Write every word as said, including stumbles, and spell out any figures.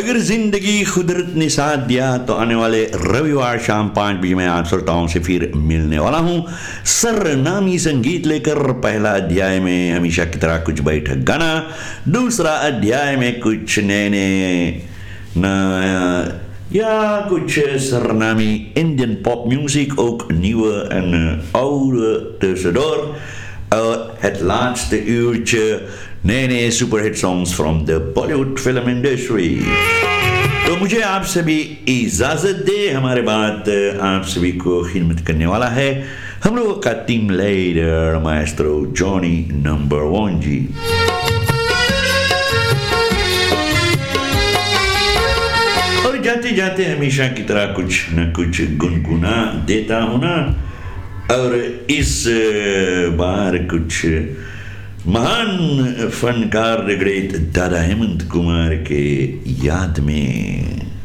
अगर जिंदगी कुदरत ने साथ दिया तो आने वाले रविवार शाम पाँच बजे मैं आप श्रोताओं से फिर मिलने वाला हूँ सरनामी संगीत लेकर। पहला अध्याय में हमेशा की तरह कुछ बैठक गाना, दूसरा अध्याय में कुछ नए नए न या कुछ Sarnami Indian pop music ook nieuwe en uh, oude tussendoor. Uh, het laatste uurtje नए नए superhit songs from the Bollywood film industry. तो मुझे आप सभी इजाजत दे, हमारे बाद आप सभी को खिदमत करने वाला है हम लोग का team leader Maestro Johnny number one जी। और जाते जाते हमेशा की तरह कुछ न कुछ गुनगुना देता हूं ना, और इस बार कुछ महान फनकार ग्रेट दादा हेमंत कुमार के याद में